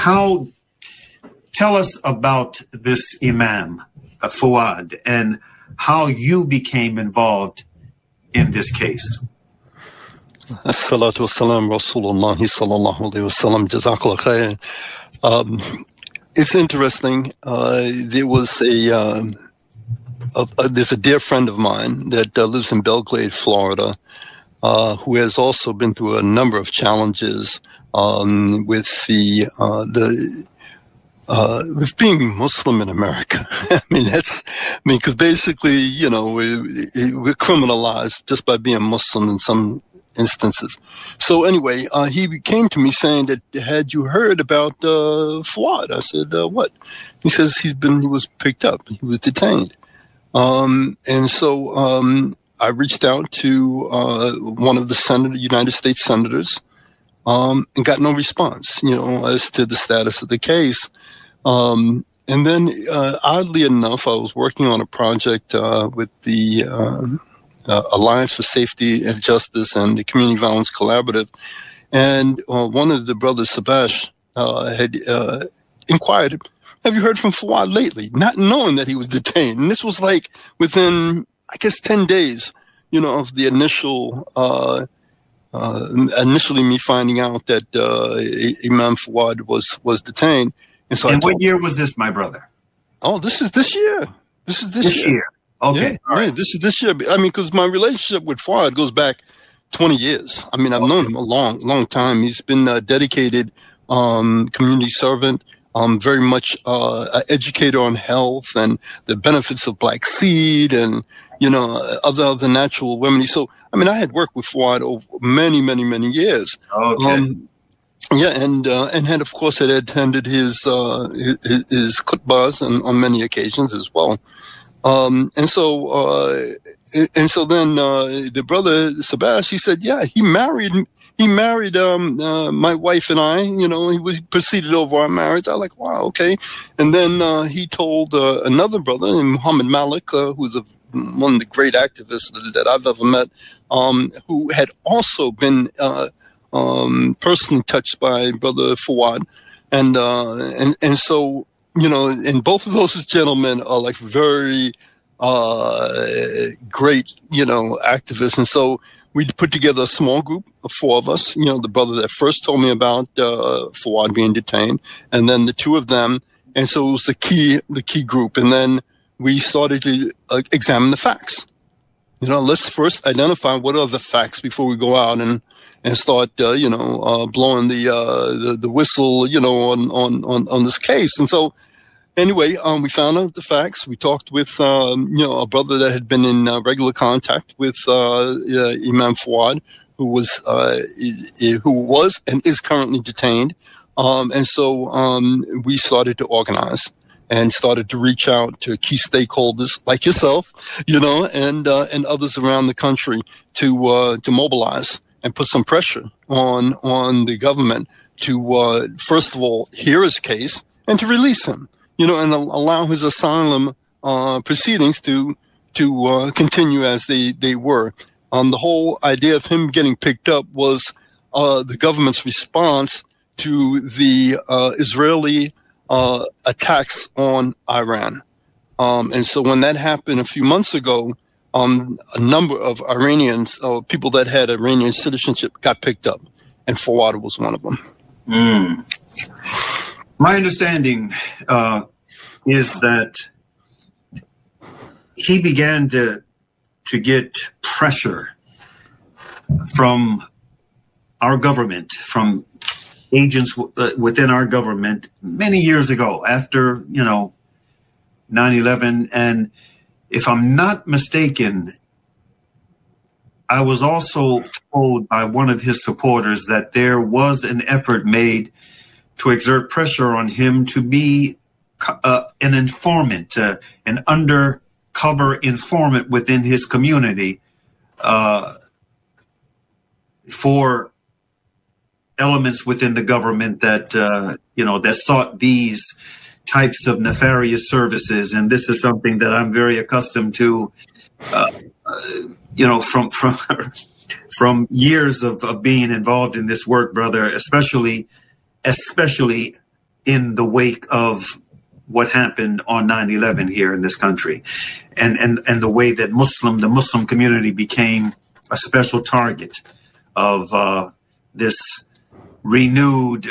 tell us about this Imam, Fuad, and how you became involved in this case. As-salatu was-salam, Rasulullah sallallahu alayhi wa sallam, jazakallah khair. It's interesting. There was there's a dear friend of mine that lives in Belgrade, Florida, who has also been through a number of challenges with with being Muslim in America. Because basically, we're criminalized just by being Muslim in some instances. So anyway, he came to me saying that, had you heard about Fuad? I said, what? He says he was picked up. He was detained. And so I reached out to one of the United States senators and got no response, as to the status of the case. And then, oddly enough, I was working on a project with the Alliance for Safety and Justice and the Community Violence Collaborative. And one of the brothers, Sabash, had inquired, have you heard from Fuad lately? Not knowing that he was detained. And this was like within, I guess, 10 days, of the initially me finding out that Imam Fuad was detained. And so what year was this, my brother? Oh, this is this year. This is this year. Okay. Yeah, all right. This is this year. Because my relationship with Fuad goes back 20 years. I've known him a long time. He's been a dedicated community servant, very much an educator on health and the benefits of black seed and, other natural remedies. So, I had worked with Fuad over many, many, many years. Okay. And had, of course, had attended his khutbahs on many occasions as well. And so then the brother Sabash, he said, yeah, he married my wife and I. He proceeded over our marriage. I was like, wow, okay. And then he told another brother, Muhammad Malik, who's one of the great activists that I've ever met, who had also been personally touched by Brother Fuad, and so and both of those gentlemen are like very great activists, and so we put together a small group of 4 of us. The brother that first told me about Fuad being detained, and then the 2 of them, and so it was the key group, and then we started to examine the facts. Let's first identify what are the facts before we go out and start, blowing the whistle, on this case. And so, anyway, we found out the facts. We talked with, a brother that had been in regular contact with Imam Fuad, who was and is currently detained. And so we started to organize and started to reach out to key stakeholders like yourself, and others around the country to mobilize and put some pressure on the government to, first of all, hear his case and to release him, and allow his asylum proceedings to continue as they were. The whole idea of him getting picked up was the government's response to the Israeli attacks on Iran. And so when that happened a few months ago, a number of Iranians, people that had Iranian citizenship, got picked up, and Fuad was one of them. My understanding is that he began to get pressure from our government, from agents within our government many years ago after, 9/11. And if I'm not mistaken, I was also told by one of his supporters that there was an effort made to exert pressure on him to be an informant, an undercover informant within his community for elements within the government that, that sought these types of nefarious services. And this is something that I'm very accustomed to, from years of being involved in this work, brother, especially in the wake of what happened on 9/11 here in this country, and the way that the Muslim community became a special target of this renewed,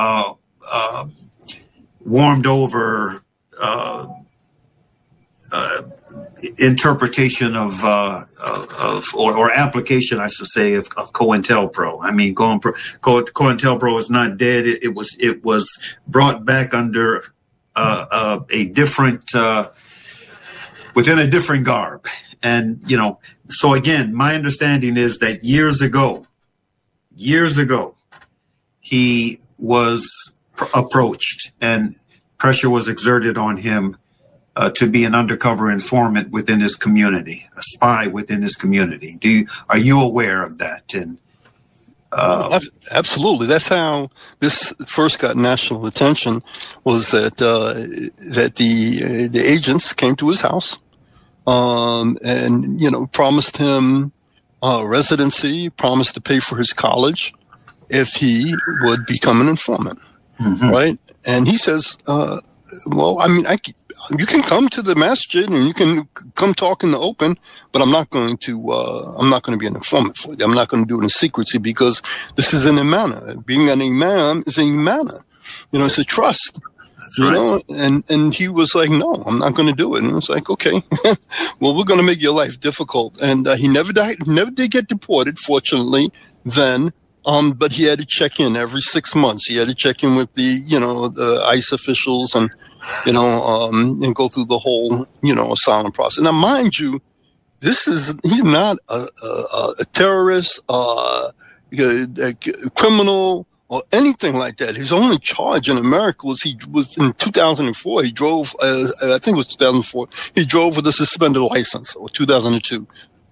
warmed over interpretation of or application, I should say, of COINTELPRO. I mean, COINTELPRO is not dead. It was brought back under a different within a different garb, and so again, my understanding is that years ago, he was approached and pressure was exerted on him to be an undercover informant within his community, a spy within his community. Are you aware of that? And absolutely, that's how this first got national attention. Was that the agents came to his house, and promised him residency, promised to pay for his college if he would become an informant, right? And he says, well, I mean, you can come to the masjid and you can come talk in the open, but I'm not going to be an informant for you. I'm not going to do it in secrecy because this is an imana. Being an imam is an imana. It's a trust. That's right. And he was like, no, I'm not going to do it. And it's like, okay, well, we're going to make your life difficult. And he never did get deported, fortunately, then. But he had to check in every 6 months. He had to check in with the ICE officials and go through the whole, asylum process. Now, mind you, he's not a terrorist, a criminal, or anything like that. His only charge in America was in 2004. He drove, I think it was 2004. He drove with a suspended license, or 2002.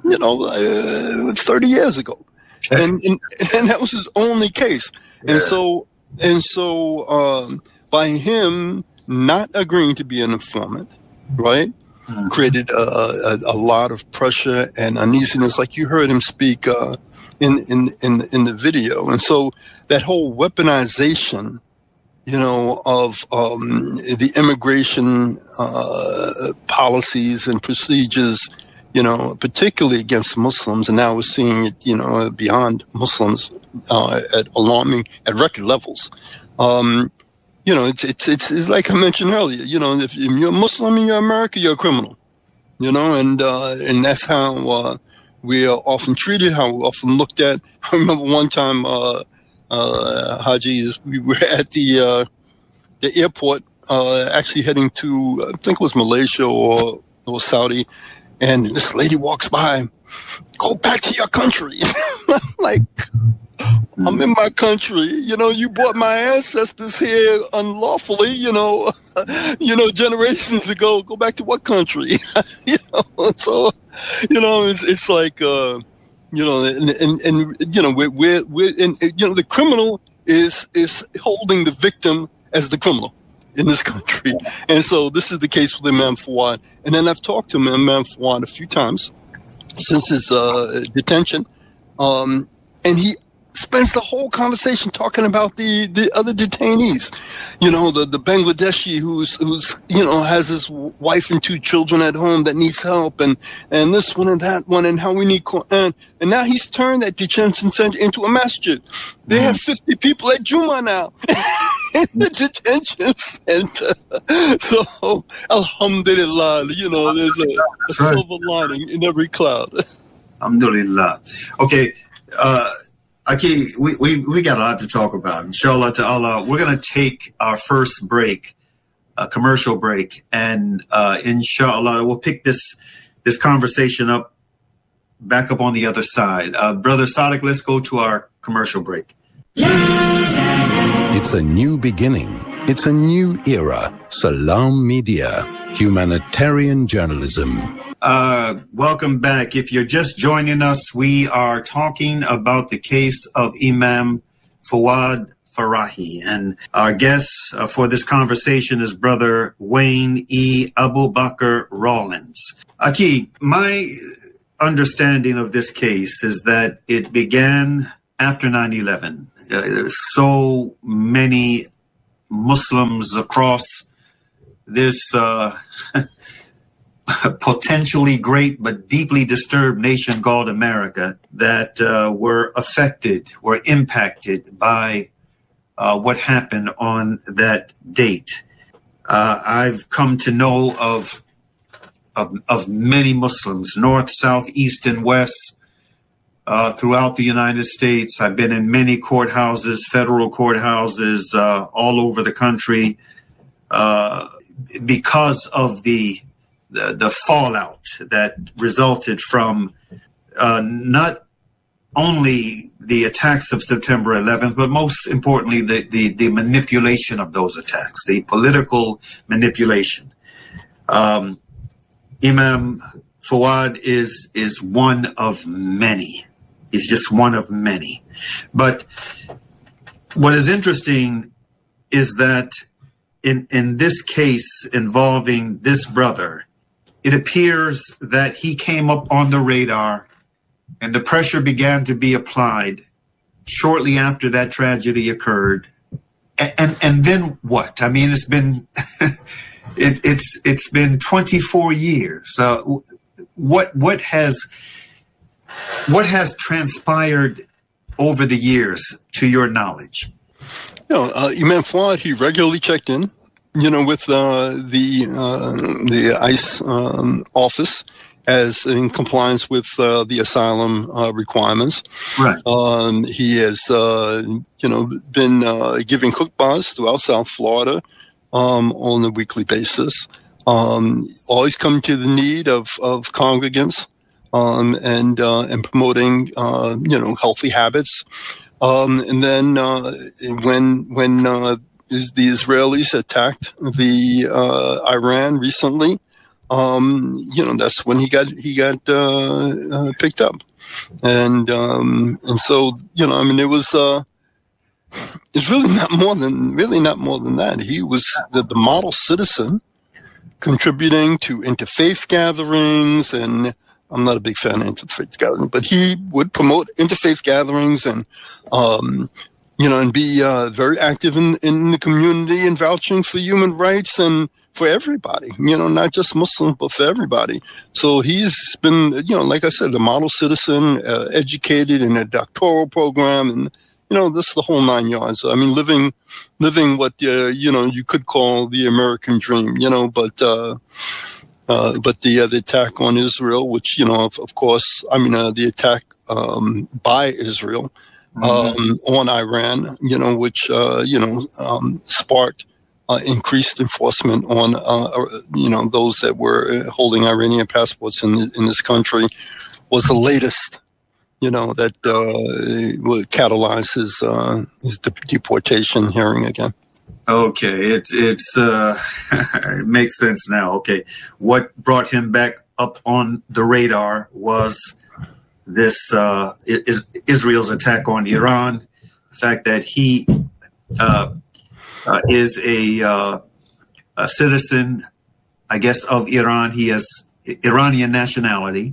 30 years ago. And that was his only case. Yeah. And so by him not agreeing to be an informant, right, created a lot of pressure and uneasiness, like you heard him speak in the video. And so that whole weaponization, of the immigration policies and procedures, particularly against Muslims, and now we're seeing it, beyond Muslims at record levels. It's like I mentioned earlier. If you're a Muslim and you're American, you're a criminal. And that's how we are often treated, how we're often looked at. I remember one time, Haji, we were at the airport, actually heading to, I think it was Malaysia or Saudi. And this lady walks by, go back to your country. Like, I'm in my country. You brought my ancestors here unlawfully, generations ago. Go back to what country? So, it's like, we're the criminal is holding the victim as the criminal in this country. And so this is the case with Imam Fuad. And then I've talked to Imam Fuad a few times since his detention. And he spends the whole conversation talking about the other detainees. The Bangladeshi who's has his wife and 2 children at home that needs help, and this one and that one, and how we need Quran. And now he's turned that detention center into a masjid. They have 50 people at Juma now. In the detention center. So, alhamdulillah, there's a silver lining in every cloud. Alhamdulillah. Okay, Aki, we got a lot to talk about. Inshallah ta'ala, we're going to take our first break, a commercial break, and inshallah, we'll pick this conversation back up on the other side. Brother Sadiq, let's go to our commercial break. It's a new beginning. It's a new era. Salam Media, humanitarian journalism. Welcome back. If you're just joining us, we are talking about the case of Imam Fuad Farahi. And our guest for this conversation is Brother Wayne E. Abu Bakr Rawlins. Aki, my understanding of this case is that it began after 9/11. There's so many Muslims across this potentially great but deeply disturbed nation called America that were affected, were impacted by what happened on that date. I've come to know of many Muslims, north, south, east, and west, throughout the United States. I've been in many courthouses, federal courthouses, all over the country, because of the fallout that resulted from not only the attacks of September 11th, but most importantly, the manipulation of those attacks, the political manipulation. Imam Fuad is one of many. He's just one of many. But what is interesting is that in this case involving this brother, it appears that he came up on the radar and the pressure began to be applied shortly after that tragedy occurred. And then what? I mean, it's been it's been 24 years. What has transpired over the years, to your knowledge? Imam Fuad, he regularly checked in, with the ICE office as in compliance with the asylum requirements. Right. He has, been giving khutbahs throughout South Florida on a weekly basis. Always coming to the need of congregants and promoting, healthy habits. And then when the Israelis attacked the Iran recently, that's when he got picked up, and so it was it's really not more than that. He was the model citizen, contributing to interfaith gatherings, and I'm not a big fan of interfaith gatherings, but he would promote interfaith gatherings and and be very active in the community and vouching for human rights and for everybody, not just Muslims, but for everybody. So he's been, like I said, a model citizen, educated in a doctoral program, and, this is the whole 9 yards. I mean, living what, you could call the American dream, but the attack on Israel, which, of course, the attack by Israel on Iran, which, sparked increased enforcement on, those that were holding Iranian passports in this country, was the latest, that would catalyze his deportation hearing again. Okay, it's it makes sense now. Okay, what brought him back up on the radar was this Israel's attack on Iran, the fact that he is a citizen, I guess, of Iran. He has Iranian nationality,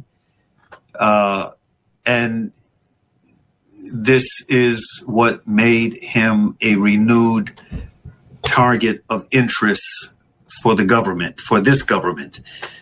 and this is what made him a renewed target of interest for the government, for this government.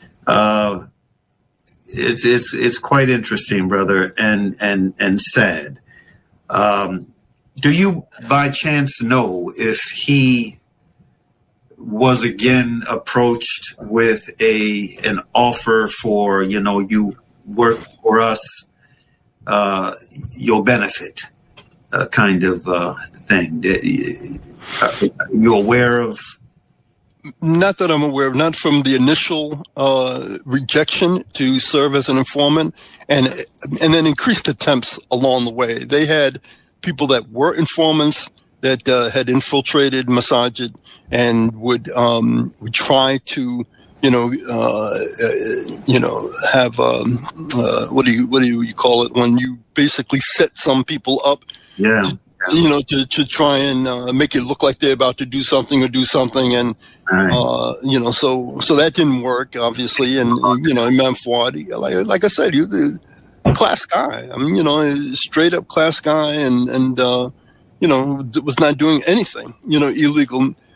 It's quite interesting, brother, and sad. Do you by chance know if he was again approached with an offer for, you work for us, you'll benefit kind of thing? You aware of? Not that I'm aware of, not from the initial rejection to serve as an informant and then increased attempts along the way. They had people that were informants that had infiltrated Masajid and would try to, have what do you call it when you basically set some people up? Yeah. To try and make it look like they're about to do something, and right. So that didn't work, obviously. And Imam Fuad, like I said, he was a class guy. I mean, straight up class guy, and was not doing anything, illegal.